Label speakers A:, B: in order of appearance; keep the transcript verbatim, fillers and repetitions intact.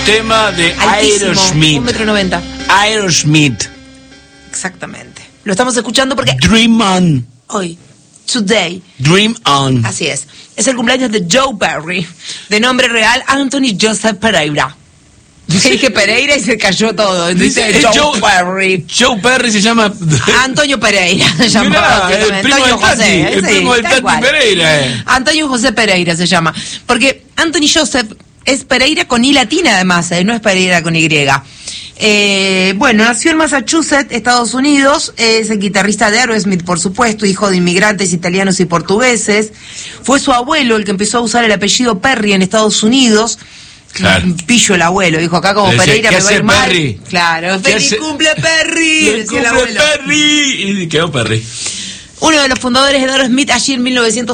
A: tema de
B: Altísimo,
A: Aerosmith.
B: un metro noventa.
A: Aerosmith.
B: Exactamente. Lo estamos escuchando porque
A: Dream On.
B: hoy, today,
A: Dream On.
B: así es, es el cumpleaños de Joe Perry, de nombre real Anthony Joseph Pereira. Dije Pereira y se cayó todo. Dice
A: Dice,
B: Joe,
A: Joe-
B: Perry.
A: Joe Perry se llama...
B: Antonio Pereira se llama.
A: Mirá, el
B: básicamente.
A: primo
B: Antonio
A: del Tati,
B: José.
A: el
B: sí,
A: primo del
B: tal
A: Tati
B: cual.
A: Pereira. eh.
B: Antonio José Pereira se llama. Porque Anthony Joseph es Pereira con I latina además, eh, no es Pereira con Y. Eh, bueno, nació en Massachusetts, Estados Unidos, es el guitarrista de Aerosmith, por supuesto, hijo de inmigrantes italianos y portugueses. Fue su abuelo el que empezó a usar el apellido Perry en Estados Unidos.
A: Claro.
B: Pillo el abuelo, dijo acá como
A: Le decía,
B: Pereira
A: ¿qué
B: me va a ir
A: hace
B: mal.
A: Perry?
B: Claro,
A: ¿Qué
B: feliz
A: hace?
B: cumple Perry,
A: Le
B: decía el
A: cumple
B: abuelo.
A: Perry. Y quedó Perry.
B: Uno de los fundadores de Aerosmith allí en mil novecientos